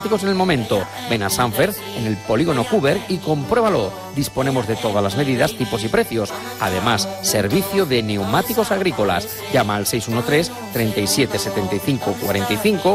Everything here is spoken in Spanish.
en el momento. Ven a Sanfer en el polígono Cuber y compruébalo. Disponemos de todas las medidas, tipos y precios. Además, servicio de neumáticos agrícolas. Llama al 613 37 75 45